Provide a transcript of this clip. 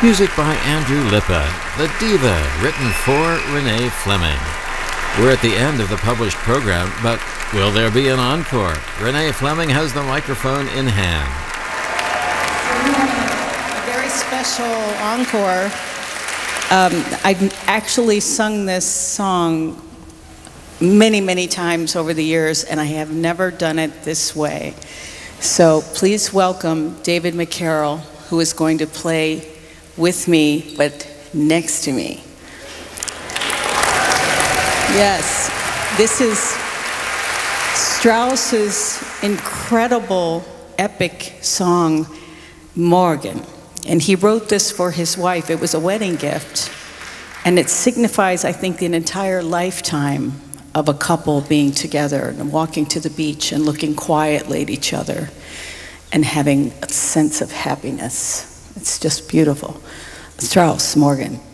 Music by Andrew Lippa, The Diva, written for Renee Fleming. We're at the end of the published program, but will there be an encore? Renee Fleming has the microphone in hand. A very special encore. I've actually sung this song many, many times over the years, and I have never done it this way. So please welcome David McCarroll, who is going to play with me, but next to me. Yes, this is Strauss's incredible epic song, Morgen. And he wrote this for his wife. It was a wedding gift. And it signifies, I think, the entire lifetime of a couple being together and walking to the beach and looking quietly at each other and having a sense of happiness. It's just beautiful. Strauss, Morgen.